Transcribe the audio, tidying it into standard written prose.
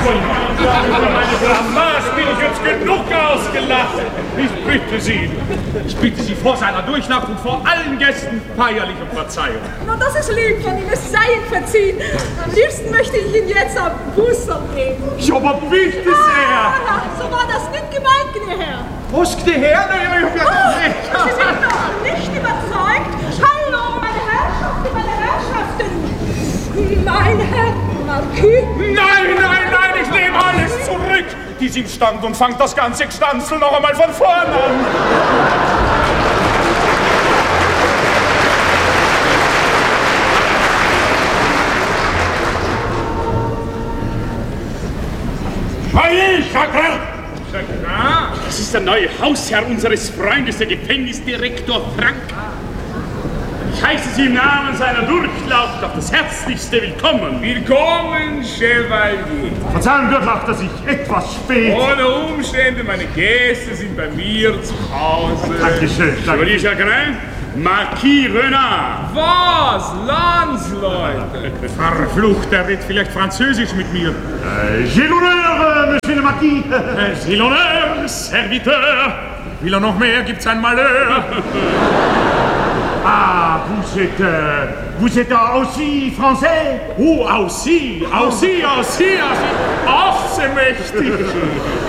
Meine Blamage bin ich jetzt genug ausgelacht. Ich bitte Sie vor seiner Durchlaucht und vor allen Gästen feierlich um Verzeihung. Na, das ist lieb von Ihnen, es sei Ihnen verziehen. Am liebsten möchte ich Ihnen jetzt am Busserl geben. Ja, aber bitte sehr. So war das nicht gemeint, gnädiger Herr. Was, gnädiger Herr? Ich hab ja doch nicht. Sie sind noch nicht überzeugt? Hallo, meine Herrschaften. Mein Herr Marquis. Nein, ich nehme alles zurück. Die sind im Stand und fangt das ganze Gstanzel noch einmal von vorn an. Chagrin! Das ist der neue Hausherr unseres Freundes, der Gefängnisdirektor Frank. Ich heiße Sie im Namen seiner Durchlaucht auf das herzlichste willkommen. Willkommen, Chevalier. Verzeihen, Durchlaucht, dass ich etwas spät... Ohne Umstände, meine Gäste sind bei mir zu Hause. Dankeschön. Chevalier Chagrin, Marquis Renard. Was? Landsleute? Verflucht, er redet vielleicht Französisch mit mir. J'ai l'honneur, Monsieur le Marquis. J'ai l'honneur, Serviteur. Will er noch mehr? Gibt's ein Malheur? Ah, vous êtes aussi français? Oh, aussi. Ach, c'est mächtig.